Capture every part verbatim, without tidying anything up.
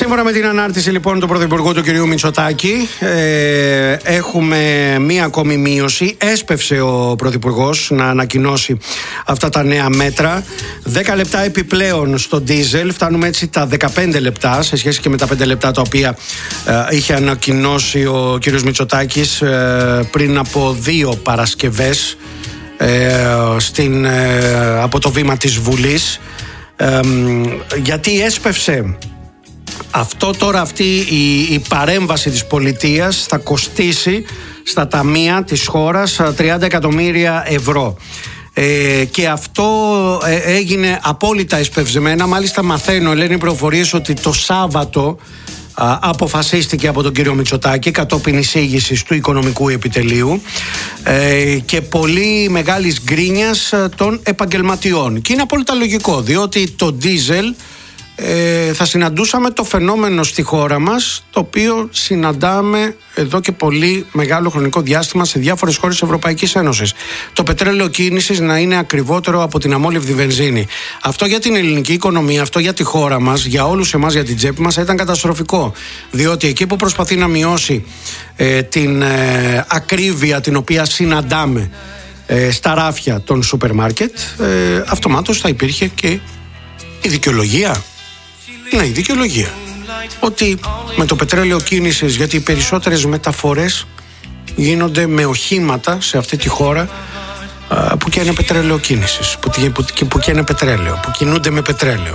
Σύμφωνα με την ανάρτηση λοιπόν του Πρωθυπουργού του κ. Μητσοτάκη, ε, έχουμε μία ακόμη μείωση. Έσπευσε ο Πρωθυπουργός να ανακοινώσει αυτά τα νέα μέτρα. δέκα λεπτά επιπλέον στο ντίζελ. Φτάνουμε έτσι τα δεκαπέντε λεπτά σε σχέση και με τα πέντε λεπτά τα οποία ε, είχε ανακοινώσει ο κ. Μητσοτάκης ε, πριν από δύο Παρασκευές ε, στην, ε, από το βήμα της Βουλής. Ε, γιατί έσπευσε αυτό τώρα, αυτή η, η παρέμβαση της πολιτείας θα κοστίσει στα ταμεία της χώρας τριάντα εκατομμύρια ευρώ. Ε, και αυτό ε, έγινε απόλυτα εσπευσμένα. Μάλιστα μαθαίνω, λένε οι πληροφορίες, ότι το Σάββατο α, αποφασίστηκε από τον κύριο Μητσοτάκη κατόπιν εισήγησης του Οικονομικού Επιτελείου ε, και πολύ μεγάλης γκρίνιας των επαγγελματιών. Και είναι απόλυτα λογικό, διότι το ντίζελ Ε, θα συναντούσαμε το φαινόμενο στη χώρα μας, το οποίο συναντάμε εδώ και πολύ μεγάλο χρονικό διάστημα σε διάφορες χώρες της Ευρωπαϊκής Ένωσης. Το πετρέλαιο κίνησης να είναι ακριβότερο από την αμόλυβδη βενζίνη. Αυτό για την ελληνική οικονομία, αυτό για τη χώρα μας, για όλους εμάς, για την τσέπη μας, ήταν καταστροφικό. Διότι εκεί που προσπαθεί να μειώσει ε, την ε, ακρίβεια την οποία συναντάμε ε, στα ράφια των σούπερ μάρκετ, ε, αυτομάτως θα υπήρχε και η δικαιολογία. Ναι, η δικαιολογία. Ότι με το πετρέλαιο κίνησης, γιατί οι περισσότερες μεταφορές γίνονται με οχήματα σε αυτή τη χώρα α, που καίνε πετρέλαιο κίνησης, που, που, που καίνε πετρέλαιο, που κινούνται με πετρέλαιο.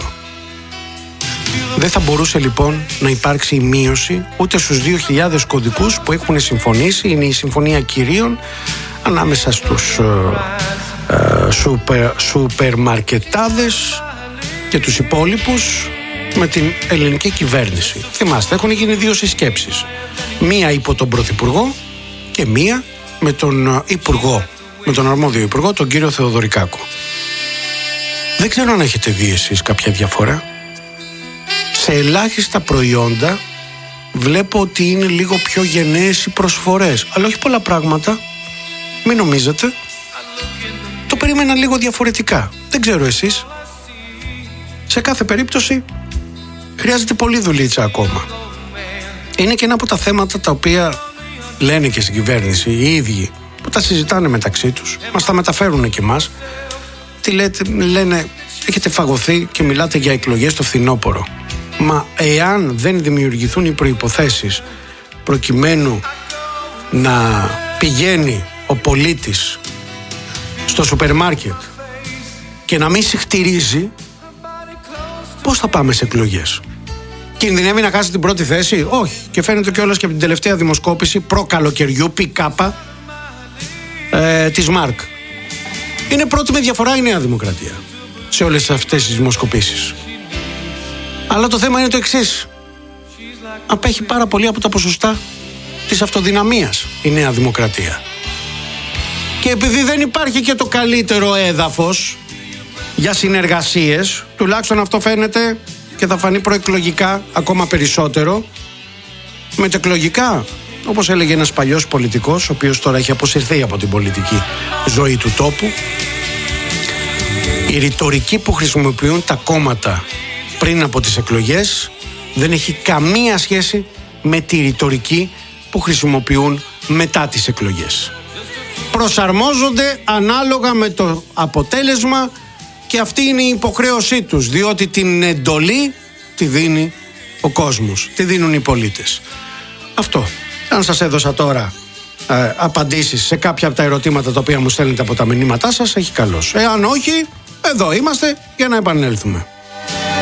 Δεν θα μπορούσε λοιπόν να υπάρξει μείωση ούτε στους δύο χιλιάδες κωδικούς που έχουν συμφωνήσει. Είναι η συμφωνία κυρίων ανάμεσα στους ε, ε, σούπερ, σούπερ μαρκετάδες και τους υπόλοιπους με την ελληνική κυβέρνηση. Θυμάστε, έχουν γίνει δύο συσκέψεις. Μία υπό τον Πρωθυπουργό και μία με τον Υπουργό, με τον αρμόδιο Υπουργό, τον κύριο Θεοδωρικάκο. Δεν ξέρω αν έχετε δει εσείς κάποια διαφορά. Σε ελάχιστα προϊόντα βλέπω ότι είναι λίγο πιο γενναίες οι προσφορές, αλλά όχι πολλά πράγματα. Μην νομίζετε. Το περίμενα λίγο διαφορετικά. Δεν ξέρω εσείς. Σε κάθε περίπτωση χρειάζεται πολλή δουλίτσα ακόμα. Είναι και ένα από τα θέματα τα οποία λένε και στην κυβέρνηση οι ίδιοι, που τα συζητάνε μεταξύ τους, μας τα μεταφέρουν και εμάς. Τι λέτε, λένε, έχετε φαγωθεί και μιλάτε για εκλογές το φθινόπωρο. Μα εάν δεν δημιουργηθούν οι προϋποθέσεις προκειμένου να πηγαίνει ο πολίτης στο σούπερ μάρκετ και να μην συχτηρίζει, πώς θα πάμε σε εκλογές? Κινδυνεύει να χάσει την πρώτη θέση? Όχι. Και φαίνεται κιόλας και από την τελευταία δημοσκόπηση προ-καλοκαιριού, πι-κάπα, ε, της ΜΑΡΚ. Είναι πρώτη με διαφορά η Νέα Δημοκρατία σε όλες αυτές τις δημοσκοπήσεις. Αλλά το θέμα είναι το εξής. Απέχει πάρα πολύ από τα ποσοστά της αυτοδυναμίας η Νέα Δημοκρατία. Και επειδή δεν υπάρχει και το καλύτερο έδαφος για συνεργασίες, τουλάχιστον αυτό φαίνεται και θα φανεί προεκλογικά ακόμα περισσότερο. Μετεκλογικά, όπως έλεγε ένας παλιός πολιτικός, ο οποίος τώρα έχει αποσυρθεί από την πολιτική ζωή του τόπου, η ρητορική που χρησιμοποιούν τα κόμματα πριν από τις εκλογές δεν έχει καμία σχέση με τη ρητορική που χρησιμοποιούν μετά τις εκλογές. Προσαρμόζονται ανάλογα με το αποτέλεσμα και αυτή είναι η υποχρέωσή τους, διότι την εντολή τη δίνει ο κόσμος, τη δίνουν οι πολίτες. Αυτό. Αν σας έδωσα τώρα ε, απαντήσεις σε κάποια από τα ερωτήματα τα οποία μου στέλνετε από τα μηνύματά σας, έχει καλώς. Εάν όχι, εδώ είμαστε για να επανέλθουμε.